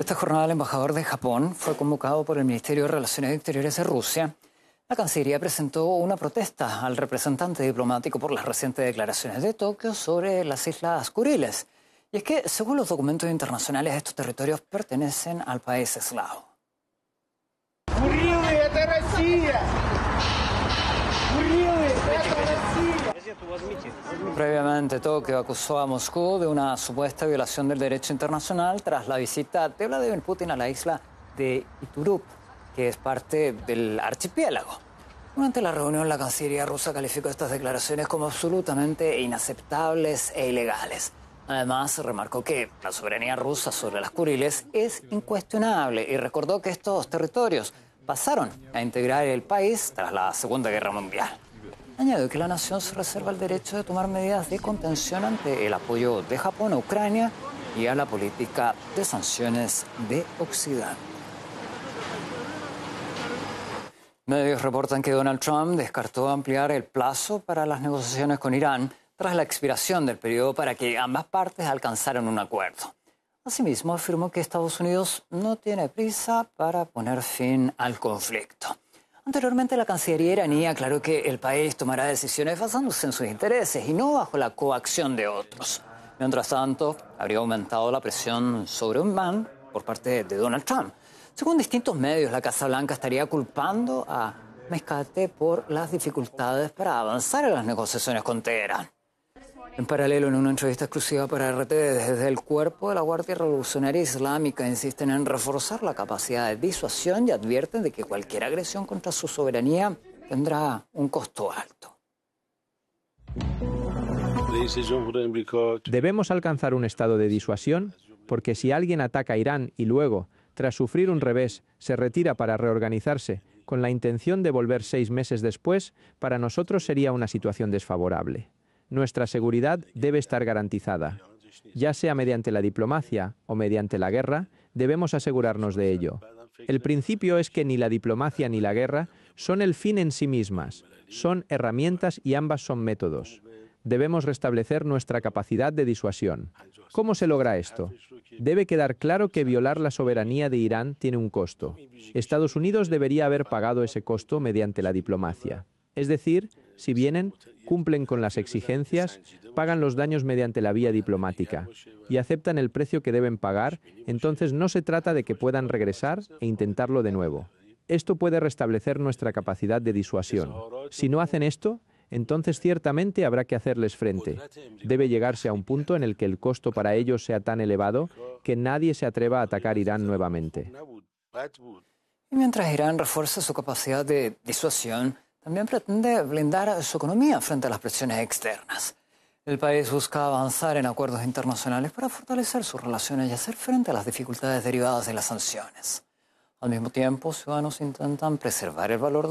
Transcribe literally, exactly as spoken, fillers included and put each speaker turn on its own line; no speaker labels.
esta jornada, el embajador de Japón fue convocado por el Ministerio de Relaciones Exteriores de Rusia. La Cancillería presentó una protesta al representante diplomático por las recientes declaraciones de Tokio sobre las Islas Kuriles. Y es que, según los documentos internacionales, estos territorios pertenecen al país eslavo. Previamente, Tokio acusó a Moscú de una supuesta violación del derecho internacional tras la visita de Vladimir Putin a la isla de Iturup, que es parte del archipiélago. Durante la reunión, la Cancillería rusa calificó estas declaraciones como absolutamente inaceptables e ilegales. Además, remarcó que la soberanía rusa sobre las Kuriles es incuestionable y recordó que estos territorios pasaron a integrar el país tras la Segunda Guerra Mundial. Añadió que la nación se reserva el derecho de tomar medidas de contención ante el apoyo de Japón a Ucrania y a la política de sanciones de Occidente. Medios reportan que Donald Trump descartó ampliar el plazo para las negociaciones con Irán tras la expiración del periodo para que ambas partes alcanzaran un acuerdo. Asimismo, afirmó que Estados Unidos no tiene prisa para poner fin al conflicto. Anteriormente, la Cancillería iraní aclaró que el país tomará decisiones basándose en sus intereses y no bajo la coacción de otros. Mientras tanto, habría aumentado la presión sobre Oman por parte de Donald Trump. Según distintos medios, la Casa Blanca estaría culpando a Mescate por las dificultades para avanzar en las negociaciones con Teherán. En paralelo, en una entrevista exclusiva para R T V, desde el cuerpo de la Guardia Revolucionaria Islámica insisten en reforzar la capacidad de disuasión y advierten de que cualquier agresión contra su soberanía tendrá un costo alto.
Debemos alcanzar un estado de disuasión porque si alguien ataca a Irán y luego, tras sufrir un revés, se retira para reorganizarse con la intención de volver seis meses después, para nosotros sería una situación desfavorable. Nuestra seguridad debe estar garantizada. Ya sea mediante la diplomacia o mediante la guerra, debemos asegurarnos de ello. El principio es que ni la diplomacia ni la guerra son el fin en sí mismas, son herramientas y ambas son métodos. Debemos restablecer nuestra capacidad de disuasión. ¿Cómo se logra esto? Debe quedar claro que violar la soberanía de Irán tiene un costo. Estados Unidos debería haber pagado ese costo mediante la diplomacia. Es decir, si vienen, cumplen con las exigencias, pagan los daños mediante la vía diplomática y aceptan el precio que deben pagar, entonces no se trata de que puedan regresar e intentarlo de nuevo. Esto puede restablecer nuestra capacidad de disuasión. Si no hacen esto, entonces ciertamente habrá que hacerles frente. Debe llegarse a un punto en el que el costo para ellos sea tan elevado que nadie se atreva a atacar Irán nuevamente.
Y mientras Irán refuerza su capacidad de disuasión, también pretende blindar su economía frente a las presiones externas. El país busca avanzar en acuerdos internacionales para fortalecer sus relaciones y hacer frente a las dificultades derivadas de las sanciones. Al mismo tiempo, ciudadanos intentan preservar el valor de